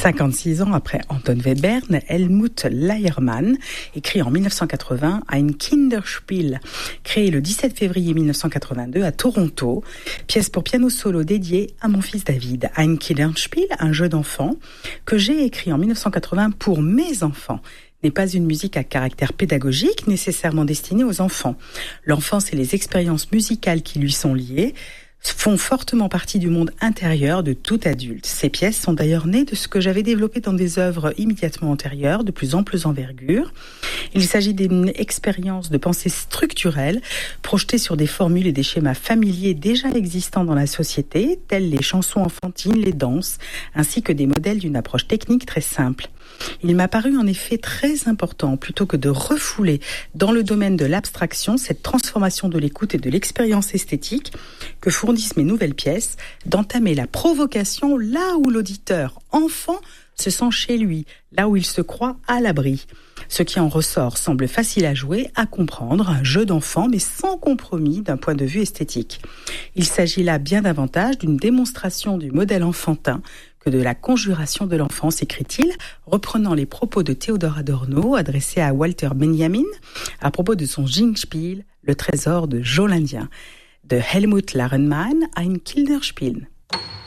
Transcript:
56 ans après Anton Webern, Helmut Leiermann écrit en 1980 Ein Kinderspiel, créé le 17 février 1982 à Toronto, pièce pour piano solo dédiée à mon fils David. Ein Kinderspiel, un jeu d'enfant que j'ai écrit en 1980 pour mes enfants, n'est pas une musique à caractère pédagogique nécessairement destinée aux enfants. L'enfance et les expériences musicales qui lui sont liées font fortement partie du monde intérieur de tout adulte. Ces pièces sont d'ailleurs nées de ce que j'avais développé dans des œuvres immédiatement antérieures, de plus amples envergures. Il s'agit d'une expérience de pensée structurelle, projetée sur des formules et des schémas familiers déjà existants dans la société, tels les chansons enfantines, les danses, ainsi que des modèles d'une approche technique très simple. Il m'a paru en effet très important, plutôt que de refouler dans le domaine de l'abstraction cette transformation de l'écoute et de l'expérience esthétique que fournissent mes nouvelles pièces, d'entamer la provocation là où l'auditeur enfant se sent chez lui, là où il se croit à l'abri. Ce qui en ressort semble facile à jouer, à comprendre, un jeu d'enfant, mais sans compromis d'un point de vue esthétique. Il s'agit là bien davantage d'une démonstration du modèle enfantin que de la conjuration de l'enfance, écrit-il, reprenant les propos de Théodore Adorno adressés à Walter Benjamin à propos de son Singspiel, le trésor de Joe l'Indien, de Helmut Leiermann, Ein Kinderspiel.